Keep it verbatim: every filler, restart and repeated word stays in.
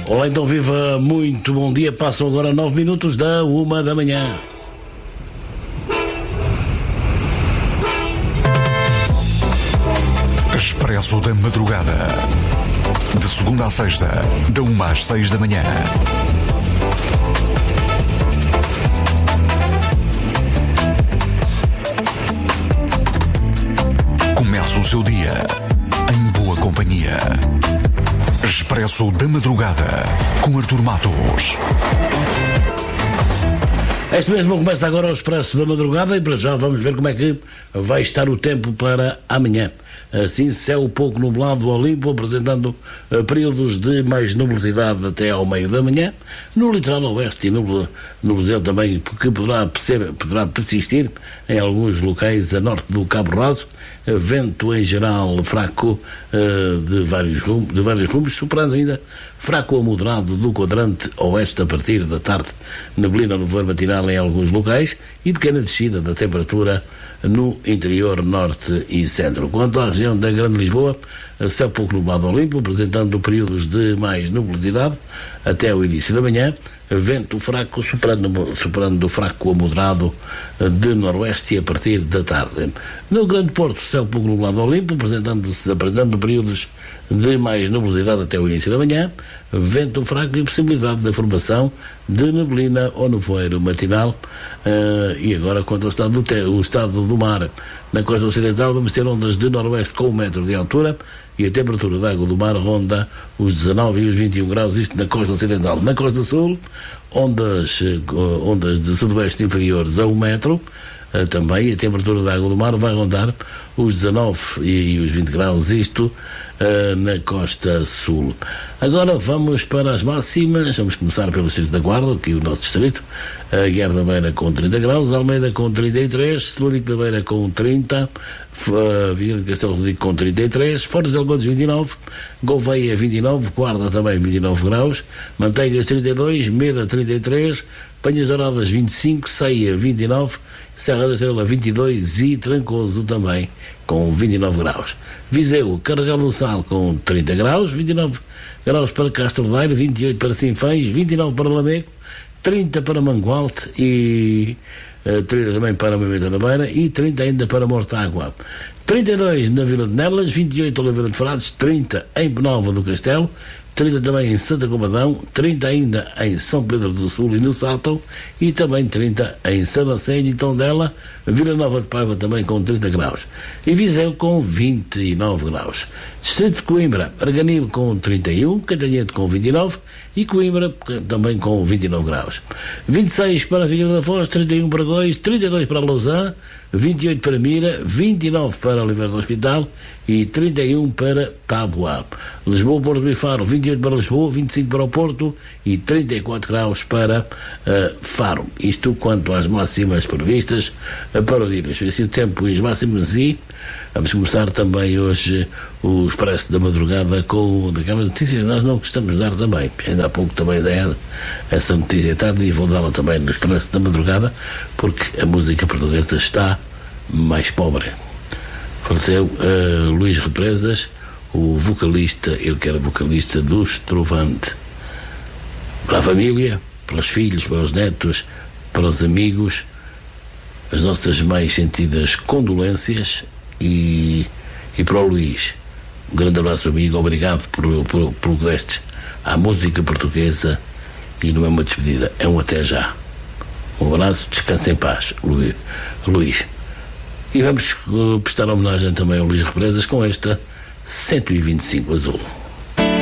Olá, então viva, muito bom dia. Passam agora nove minutos da uma da manhã. Expresso da Madrugada. De segunda à sexta, da uma às seis da manhã. Começa o seu dia em boa companhia. Expresso da Madrugada, com Artur Matos. Este mesmo começa agora o Expresso da Madrugada e para já vamos ver como é que vai estar o tempo para amanhã. Assim, céu pouco nublado ao limpo, apresentando uh, períodos de mais nubosidade até ao meio da manhã. No litoral oeste e nubosidade também, que poderá, ser, poderá persistir em alguns locais a norte do Cabo Raso. Uh, vento em geral fraco uh, de, vários rumos, de vários rumos, superando ainda fraco ou moderado do quadrante oeste a partir da tarde. Neblina no voar matinal em alguns locais e pequena descida da temperatura no interior norte e centro. Quanto à região da Grande Lisboa, céu pouco nublado ao limpo, apresentando períodos de mais nubosidade até o início da manhã, vento fraco superando, superando do fraco a moderado de noroeste a partir da tarde. No Grande Porto, céu pouco nublado ao limpo, apresentando-se apresentando períodos de mais nubosidade até o início da manhã, vento fraco e possibilidade da formação de neblina ou nevoeiro matinal. Uh, e agora, quanto ao estado do, te- o estado do mar, na costa ocidental vamos ter ondas de noroeste com um metro de altura e a temperatura da água do mar ronda os dezanove e os vinte e um graus, isto na costa ocidental. Na costa sul, ondas, uh, ondas de sudoeste inferiores a um metro. Uh, também a temperatura da água do mar vai rondar os dezanove e os vinte graus, isto uh, na costa sul. Agora vamos para as máximas. Vamos começar pelo distrito da Guarda, aqui o nosso distrito. uh, Guiar da Beira com trinta graus, Almeida com trinta e três, Celurico da Beira com trinta, uh, Vila de Castelo Rodrigo com trinta e três, Fortes de Algodos vinte e nove, Gouveia vinte e nove, Guarda também vinte e nove graus, Manteigas trinta e dois, Meda trinta e três, Penhas Douradas vinte e cinco, Ceia vinte e nove, Serra da Estrela vinte e dois e Trancoso também com vinte e nove graus. Viseu, Carregal do Sal com trinta graus, vinte e nove graus para Castro Daire, vinte e oito para Sinfãs, vinte e nove para Lamego, trinta para Mangualde e uh, trinta também para Moimenta da Beira e trinta ainda para Mortágua. trinta e dois na Vila de Nelas, vinte e oito em Oliveira de Frades, trinta em Penalva do Castelo, trinta também em Santa Combadão, trinta ainda em São Pedro do Sul e no Sátão e também trinta em Sanacenho e Tondela, Vila Nova de Paiva também com trinta graus e Viseu com vinte e nove graus. Distrito de Coimbra, Arganil com trinta e um, Cantanhete com vinte e nove e Coimbra também com vinte e nove graus. vinte e seis para Figueira da Foz, trinta e um para Góis, trinta e dois para Lausanne, vinte e oito para Mira, vinte e nove para Oliveira do Hospital e trinta e um para Tábua. Lisboa, Porto e Faro, vinte e oito para Lisboa, vinte e cinco para o Porto e trinta e quatro graus para uh, Faro. Isto quanto às máximas previstas uh, para o dia. Foi assim o tempo e as máximas e vamos começar também hoje o Expresso da Madrugada com daquelas notícias que nós não gostamos de dar também. Ainda há pouco também dei essa notícia tarde e vou dá-la também no Expresso da Madrugada porque a música portuguesa está mais pobre. Faleceu uh, Luís Represas, o vocalista, ele que era vocalista do Estrovante. Para a família, para os filhos, para os netos, para os amigos, as nossas mais sentidas condolências e, e para o Luís, um grande abraço, amigo, obrigado por, por, por que destes à música portuguesa e não é uma despedida, é um até já. Um abraço, descansa em paz, Luís. Luís. E vamos uh, prestar homenagem também ao Luís Represas com esta cento e vinte e cinco azul.